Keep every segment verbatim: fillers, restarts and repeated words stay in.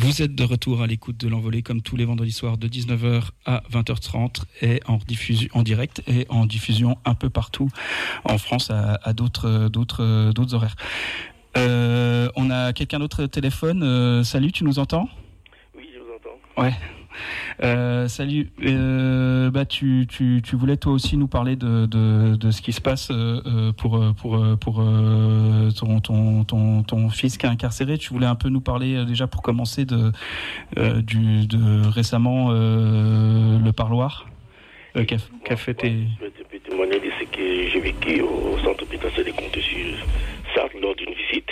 Vous êtes de retour à l'écoute de l'Envolée comme tous les vendredis soirs de dix-neuf heures à vingt heures trente et en diffusion en direct et en diffusion un peu partout en France à, à d'autres, d'autres, d'autres horaires. Euh, on a quelqu'un d'autre au téléphone. Euh, salut, tu nous entends ? Oui, je vous entends. Ouais. Euh, salut. Euh, bah, tu, tu, tu voulais toi aussi nous parler de, de, de ce qui se passe euh, pour, pour, pour euh, ton, ton, ton, ton fils qui est incarcéré. Tu voulais un peu nous parler euh, déjà pour commencer de, euh, du, de récemment euh, le parloir euh, qu'a, qu'a fait tes... Je vais un peu témoigner de ce que j'ai vécu au centre pénitentiaire des Comptes sur Sarthe lors d'une visite.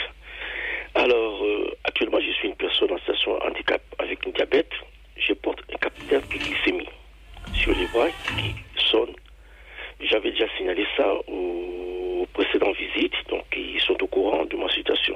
Alors, euh, actuellement, je suis une personne en situation de handicap avec un diabète. Je porte un capteur de glycémie sur les bras qui sonne. J'avais déjà signalé ça aux précédentes visites, donc ils sont au courant de ma situation.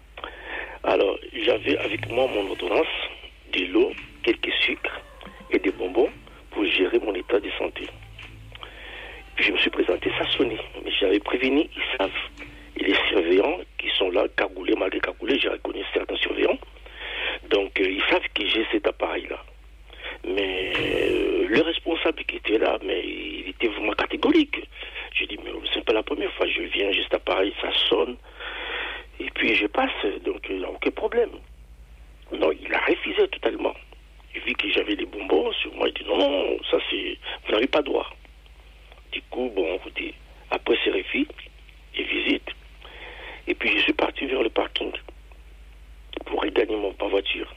Alors, j'avais avec moi mon ordonnance, de l'eau, quelques sucres et des bonbons pour gérer mon état de santé. Puis je me suis présenté, ça sonnait, mais j'avais prévenu, ils savent. Et les surveillants qui sont là, cagoulés, malgré cagoulés, j'ai reconnu certains surveillants. Donc, euh, ils savent que j'ai cet appareil-là. Mais euh, le responsable qui était là, mais il était vraiment catégorique. Je dis, mais c'est pas la première fois, je viens, j'ai cet appareil, ça sonne, et puis je passe, donc il n'y a aucun problème. Non, il a refusé totalement. Il vit que j'avais des bonbons sur moi, il dit, non, non, ça c'est, vous n'avez pas droit. Du coup, bon, écoutez, après ces refus et visites, et puis je suis parti vers le parking pour regagner mon, ma voiture.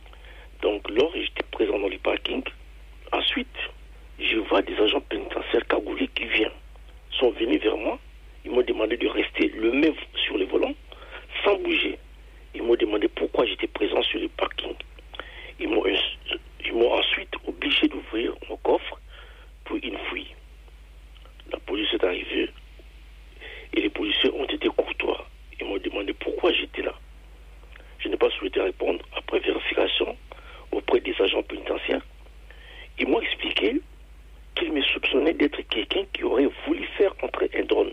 Donc, lors j'étais présent dans le parking, ensuite, je vois des agents pénitentiaires cagoulés qui viennent, sont venus vers moi, ils m'ont demandé de rester le même sur le volant, sans bouger. Ils m'ont demandé pourquoi j'étais présent sur le parking. Ils m'ont, ils m'ont ensuite obligé d'ouvrir mon coffre pour une fouille. La police est arrivée et les policiers ont été courtois. Ils m'ont demandé pourquoi j'étais là. Je n'ai pas souhaité répondre après vérification auprès des agents pénitentiaires. Ils m'ont expliqué qu'ils me soupçonnaient d'être quelqu'un qui aurait voulu faire entrer un drone.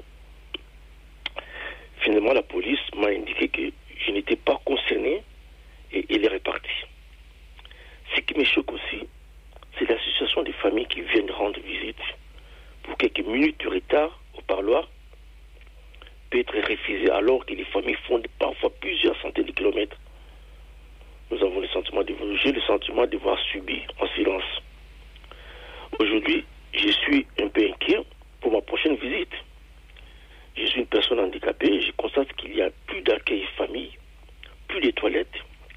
Finalement, la police m'a indiqué que je n'étais pas concerné et elle est repartie. Ce qui me choque aussi, c'est l'association des familles qui viennent rendre visite. Pour quelques minutes de retard au parloir, peut être refusé alors que les familles font parfois plusieurs centaines de kilomètres. Nous avons le sentiment de, j'ai le sentiment de voir subi en silence. Aujourd'hui, je suis un peu inquiet pour ma prochaine visite. Je suis une personne handicapée et je constate qu'il y a plus d'accueil famille, plus de toilettes,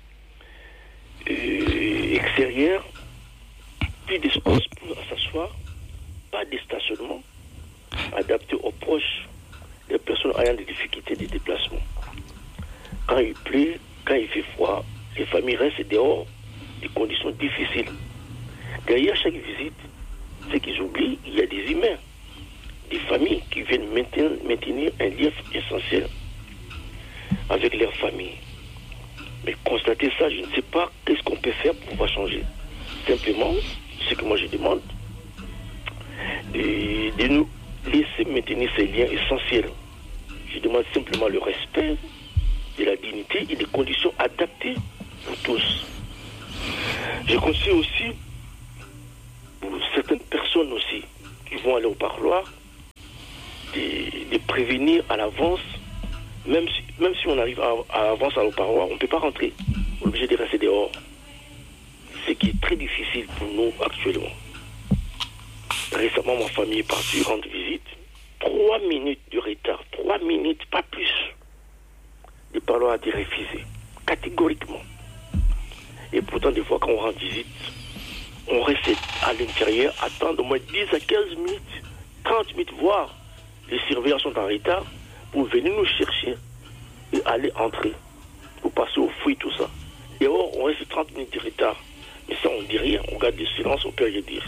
euh, extérieures, plus d'espace pour s'asseoir, pas de stationnement adapté aux proches des personnes ayant des difficultés de déplacement. Quand il pleut, quand il fait froid, les familles restent dehors, des conditions difficiles. Derrière chaque visite, ce qu'ils oublient, il y a des humains, des familles qui viennent maintenir, maintenir un lien essentiel avec leur famille. Mais constater ça, je ne sais pas qu'est-ce qu'on peut faire pour pouvoir changer. Simplement, ce que moi je demande, de, de nous laisser maintenir ces liens essentiels. Je demande simplement le respect de la dignité et des conditions adaptées pour tous. Je conseille aussi pour certaines personnes aussi qui vont aller au parloir de, de prévenir à l'avance, même si, même si on arrive à, à l'avance au parloir, on ne peut pas rentrer, on est obligé de rester dehors. Ce qui est très difficile pour nous actuellement. Récemment, ma famille est partie rendre visite. Trois minutes de retard, trois minutes, pas plus. Le parloir a été refusé, catégoriquement. Et pourtant, des fois, quand on rend visite, on reste à l'intérieur, attendre au moins dix à quinze minutes, trente minutes, voire les surveillants sont en retard pour venir nous chercher et aller entrer, pour passer au fouilles, tout ça. Et or, on reste trente minutes de retard. Mais ça, on ne dit rien, on garde le silence, on peut rien dire.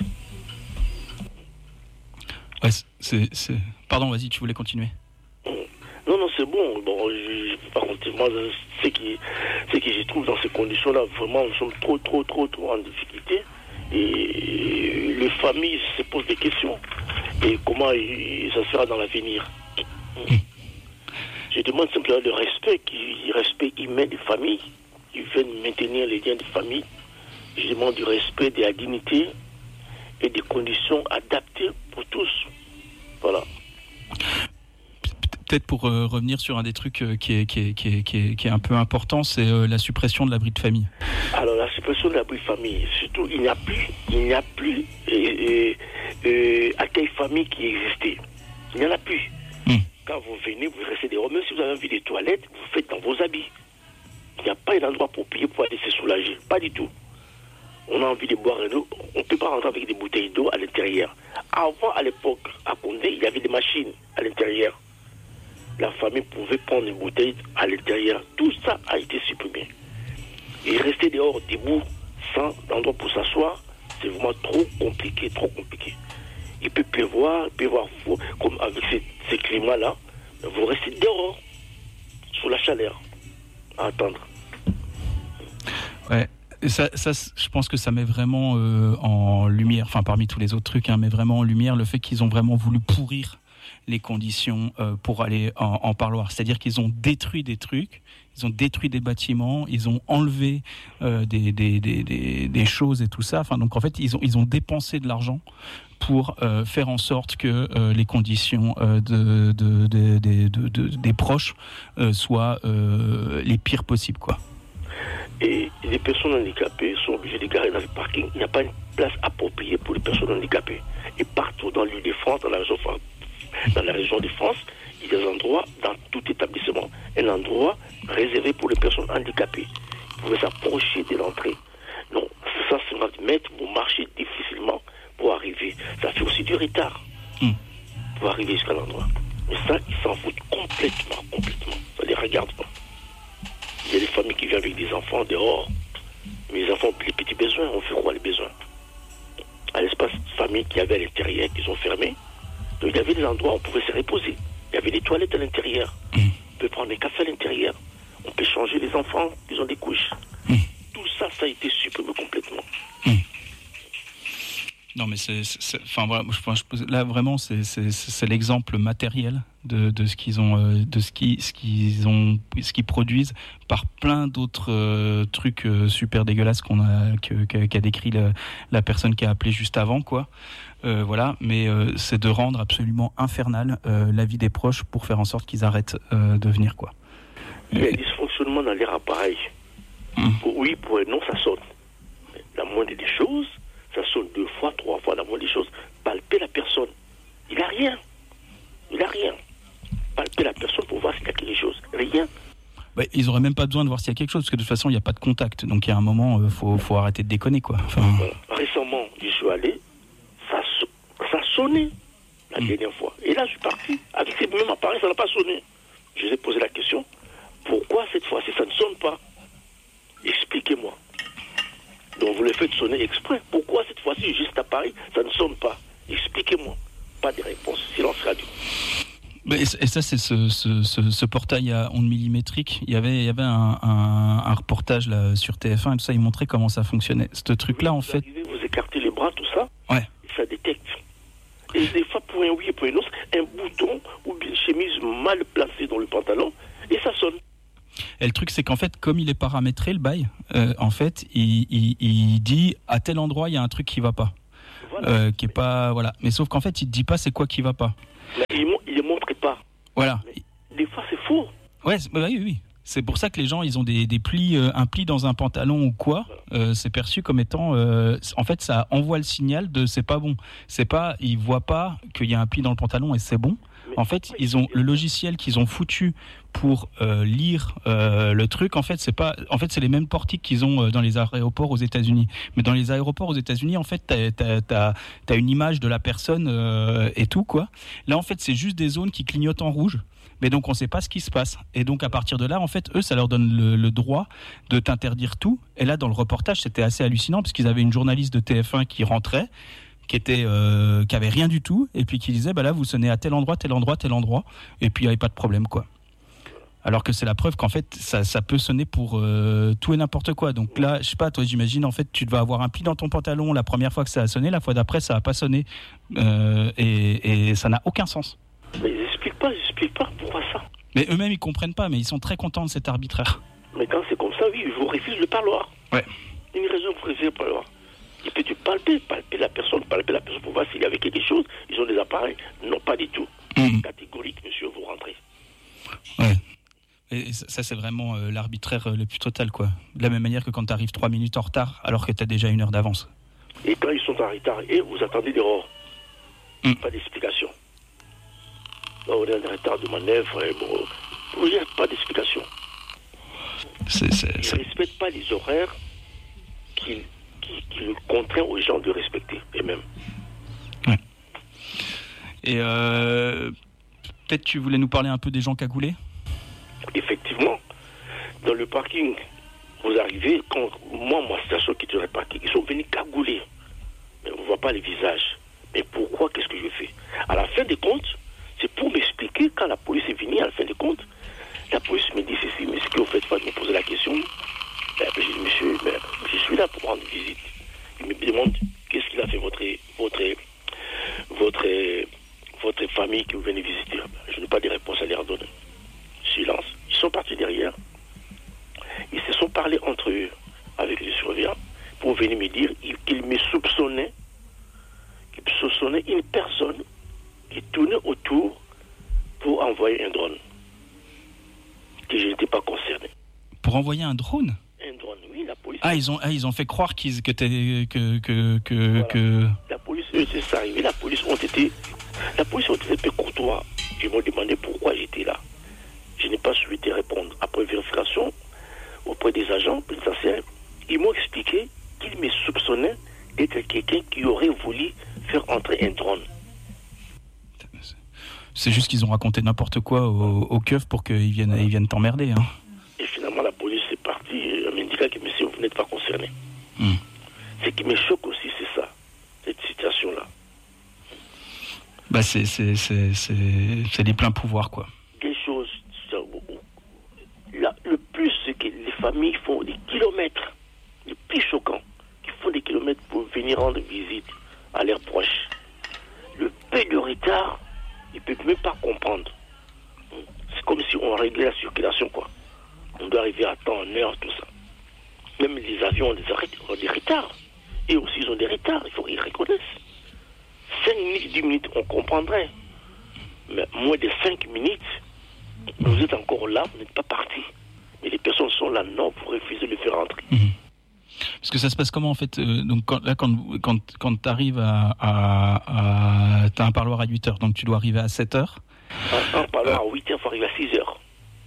Ouais, c'est, c'est... Pardon, vas-y, tu voulais continuer. Non, non, c'est bon. Bon, je, par contre, moi, ce qui, ce que je trouve dans ces conditions-là, vraiment, nous sommes trop, trop, trop, trop en difficulté. Et les familles se posent des questions. Et comment ça sera dans l'avenir. Je demande simplement le respect, le respect humain des familles. ils veulent maintenir les liens de famille. Je demande du respect, de la dignité et des conditions adaptées pour tous. Voilà. Peut-être pour euh, revenir sur un des trucs euh, qui, est, qui, est, qui, est, qui, est, qui est un peu important, c'est euh, la suppression de l'abri de famille. Alors la suppression de l'abri de famille, surtout il n'y a plus, il n'y a plus euh, euh, accueil famille qui existait. Il n'y en a plus. Mmh. Quand vous venez, vous restez dehors. Même si vous avez envie des toilettes, vous faites dans vos habits. Il n'y a pas un endroit pour payer pour aller se soulager. Pas du tout. On a envie de boire un eau, on ne peut pas rentrer avec des bouteilles d'eau à l'intérieur. Avant, à l'époque, à Condé, il y avait des machines à l'intérieur. La famille pouvait prendre une bouteille à l'intérieur. Tout ça a été supprimé. Et rester dehors, debout, sans endroit pour s'asseoir, c'est vraiment trop compliqué, trop compliqué. Il peut pleuvoir, il peut avoir fou, comme avec ces, ces climats-là. Vous restez dehors, sous la chaleur, à attendre. Ouais. Ça, ça, je pense que ça met vraiment euh, en lumière, enfin parmi tous les autres trucs, hein, mais vraiment en lumière le fait qu'ils ont vraiment voulu pourrir les conditions euh, pour aller en, en parloir. C'est-à-dire qu'ils ont détruit des trucs, ils ont détruit des bâtiments, ils ont enlevé euh, des, des, des, des, des choses et tout ça. Enfin, donc en fait, ils ont, ils ont dépensé de l'argent pour euh, faire en sorte que euh, les conditions euh, de, de, de, de, de, de, des proches euh, soient euh, les pires possibles, quoi. Et les personnes handicapées sont obligées de garer dans le parking. Il n'y a pas une place appropriée pour les personnes handicapées. Et partout dans l'île de France, dans la région, dans la région de France, il y a des endroits, dans tout établissement, un endroit réservé pour les personnes handicapées. Vous pouvez s'approcher de l'entrée. Non, ça, c'est vingt mètres, vous marchez difficilement pour arriver. Ça fait aussi du retard mmh. pour arriver jusqu'à l'endroit. Mais ça, ils s'en foutent complètement, complètement. Ça ne les regarde pas. Il y a des familles qui viennent avec des enfants dehors. Mais les enfants ont les petits besoins. On fait quoi les besoins? À l'espace famille qui avait à l'intérieur, qu'ils ont fermé. Donc il y avait des endroits où on pouvait se reposer. Il y avait des toilettes à l'intérieur. Mmh. On peut prendre des cafés à l'intérieur. On peut changer les enfants, ils ont des couches. Mmh. Tout ça, ça a été supprimé complètement. Mmh. Non, mais c'est, c'est, enfin voilà, je, je, là vraiment, c'est, c'est, c'est l'exemple matériel de, de ce qu'ils ont, euh, de ce qui, ce qu'ils ont, ce qu'ils produisent par plein d'autres euh, trucs euh, super dégueulasses qu'on a, que, que, qu'a décrit le, la personne qui a appelé juste avant, quoi. Euh, voilà, mais euh, c'est de rendre absolument infernal euh, la vie des proches pour faire en sorte qu'ils arrêtent euh, de venir, quoi. Il y a un dysfonctionnement dans l'air appareil. Mmh. Oui, pour un non, ça sonne. Mais la moindre des choses, ça sonne deux fois, trois fois, la moindre des choses. Palper la personne. Il n'a rien. Il n'a rien. Palper la personne pour voir s'il y a quelque chose. Rien. Bah, ils n'auraient même pas besoin de voir s'il y a quelque chose, parce que de toute façon, il n'y a pas de contact. Donc, il y a un moment, il euh, faut, faut arrêter de déconner, quoi. Enfin... Voilà. Récemment, je suis allé, ça, ça sonnait la mmh. dernière fois. Et là, je suis parti. Avec ces mêmes appareils, ça n'a pas sonné. Je lui ai posé la question. Pourquoi cette fois-ci, ça ne sonne pas? Expliquez-moi. Donc vous le faites sonner exprès. Pourquoi cette fois-ci, juste à Paris, ça ne sonne pas? Expliquez-moi. Pas de réponse. Silence radio. Et ça, c'est ce, ce, ce, ce portail à ondes millimétriques. Il y avait, il y avait un, un, un reportage là, sur T F un et tout ça. Il montrait comment ça fonctionnait. Ce truc-là, oui, en vous fait... Arrivez, vous écartez les bras, tout ça. Ouais. Et ça détecte. Et des fois, pour un oui et pour un non, un bouton ou une chemise mal placée dans le pantalon, et ça sonne. Et le truc, c'est qu'en fait, comme il est paramétré, le bail, euh, en fait, il, il, il dit à tel endroit, il y a un truc qui va pas. Voilà. Euh, qui est pas, voilà. Mais sauf qu'en fait, il te dit pas c'est quoi qui va pas. Mais il ne le montre pas. Voilà. Mais des fois, c'est faux. Ouais, bah oui, oui. C'est pour ça que les gens, ils ont des, des plis, euh, un pli dans un pantalon ou quoi. Euh, c'est perçu comme étant, euh, en fait, ça envoie le signal de c'est pas bon. C'est pas, ils voient pas qu'il y a un pli dans le pantalon et c'est bon. En fait, ils ont le logiciel qu'ils ont foutu pour euh, lire euh, le truc. En fait, c'est pas. En fait, c'est les mêmes portiques qu'ils ont euh, dans les aéroports aux États-Unis. Mais dans les aéroports aux États-Unis, en fait, t'as, t'as, t'as, t'as une image de la personne euh, et tout quoi. Là, en fait, c'est juste des zones qui clignotent en rouge. Mais donc, on ne sait pas ce qui se passe. Et donc, à partir de là, en fait, eux, ça leur donne le, le droit de t'interdire tout. Et là, dans le reportage, c'était assez hallucinant parce qu'ils avaient une journaliste de T F un qui rentrait. qui était euh, qui avait rien du tout et puis qui disait bah là vous sonnez à tel endroit tel endroit tel endroit et puis il n'y avait pas de problème quoi. Alors que c'est la preuve qu'en fait ça ça peut sonner pour euh, tout et n'importe quoi. Donc là je sais pas, toi j'imagine en fait tu vas avoir un pli dans ton pantalon la première fois que ça a sonné, la fois d'après ça a pas sonné euh, et, et ça n'a aucun sens. Mais ils expliquent pas, ils expliquent pas pourquoi ça. Mais eux-mêmes ils comprennent pas, mais ils sont très contents de cet arbitraire. Mais quand c'est comme ça, oui, je vous refuse le parloir. Ouais. Une raison pour refuser le parloir. Il peut te palper, palper la personne, palper la personne pour voir s'il y avait quelque chose. Ils ont des appareils. Non, pas du tout. Mmh. Catégorique, monsieur, vous rentrez. Ouais. Et ça, c'est vraiment euh, l'arbitraire euh, le plus total, quoi. De la même manière que quand tu arrives trois minutes en retard, alors que tu as déjà une heure d'avance. Et quand ils sont en retard, et vous attendez dehors. Mmh. Pas d'explication. Là, on est en retard de manœuvre, et bon, il n'y a pas d'explication. C'est, c'est, ils c'est... ne respectent pas les horaires qu'ils qui, qui contraint aux gens de respecter, et même. Ouais. Et euh, peut-être tu voulais nous parler un peu des gens cagoulés ? Effectivement, dans le parking, vous arrivez, quand moi, ma station qui est dans le parking, ils sont venus cagouler. Mais on ne voit pas les visages. Mais pourquoi, qu'est-ce que je fais ? À la fin des comptes, c'est pour m'expliquer, quand la police est venue, à la fin des comptes, la police me dit ceci, mais ce que vous faites pas de me poser la question. Ben, je dis, monsieur, ben, je suis là pour rendre visite. Il me demande, qu'est-ce qu'il a fait votre, votre, votre, votre famille que vous venez visiter ? Je n'ai pas de réponse à leur donner. Silence. Ils sont partis derrière. Ils se sont parlé entre eux avec les surveillants pour venir me dire qu'ils me soupçonnaient, qu'ils soupçonnaient une personne qui tournait autour pour envoyer un drone. Que je n'étais pas concerné. Pour envoyer un drone ? Un drone, oui, la police. Ah, ils ont, ah, ils ont fait croire qu'ils, que t'es, que, que, que, voilà. que... La police, eux, c'est ça arrivé. La police ont été, la police ont été peu courtois. Ils m'ont demandé pourquoi j'étais là. Je n'ai pas souhaité répondre. Après vérification auprès des agents pénitentiaires, ils m'ont expliqué qu'ils me soupçonnaient d'être quelqu'un qui aurait voulu faire entrer un drone. C'est juste qu'ils ont raconté n'importe quoi au, au keuf pour qu'ils viennent, ils viennent t'emmerder. Hein. Et finalement, la police est partie en m'indiquant que monsieur, vous n'êtes pas concerné. Mmh. Ce qui me choque aussi, c'est ça, cette situation-là. Bah c'est, c'est, c'est, c'est, c'est des pleins pouvoirs, quoi. Des choses... Là, le plus, c'est que les familles font des kilomètres, le plus choquant, qui font des kilomètres pour venir rendre visite à leurs proches. Le peu de retard, ils ne peuvent même pas comprendre. C'est comme si on réglait la circulation, quoi. On doit arriver à temps, en heure, tout ça. Même les avions ont des, ont des retards. Et aussi, ils ont des retards, il faut qu'ils reconnaissent. cinq minutes, dix minutes, on comprendrait. Mais moins de cinq minutes, vous êtes encore là, vous n'êtes pas parti. Mais les personnes sont là, non, pour refuser de le faire entrer. Mmh. Parce que ça se passe comment, en fait euh, donc quand, là, quand, quand, quand tu arrives à... à, à tu as un parloir à huit heures, donc tu dois arriver à sept heures. Un, un parloir euh... à huit heures, il faut arriver à six heures.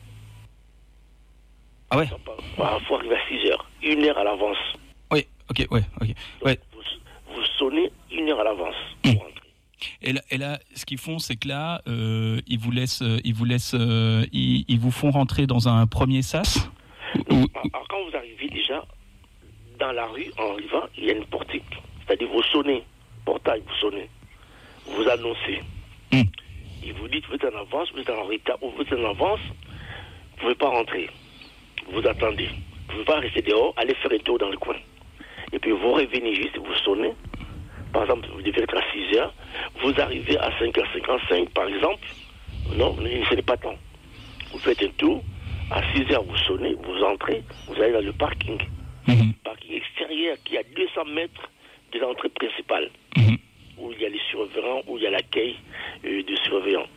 Ah ouais ? Il faut arriver à six heures. Une heure à l'avance. Oui, ok, ouais, ok. Ouais. Vous, vous sonnez une heure à l'avance mmh. pour entrer. Et là, et là, ce qu'ils font, c'est que là, euh, ils vous laissent, ils vous laissent, euh, ils, ils vous font rentrer dans un premier sas. Non, alors quand vous arrivez déjà dans la rue, en arrivant, il y a une portique. C'est-à-dire vous sonnez, portail, vous sonnez, vous annoncez. Mm. Et vous dites, vous êtes en avance, vous êtes en retard, ou vous êtes en avance, vous ne pouvez pas rentrer. Vous attendez. Vous ne pouvez pas rester dehors, aller faire un tour dans le coin. Et puis vous revenez juste, vous sonnez. Par exemple, vous devez être à six heures, vous arrivez à cinq heures cinquante-cinq, par exemple. Non, ce n'est pas temps. Vous faites un tour, à six heures, vous sonnez, vous entrez, vous allez dans le parking. Mm-hmm. Parking extérieur qui est à deux cents mètres de l'entrée principale. Mm-hmm. Où il y a les surveillants, où il y a l'accueil euh, de surveillants.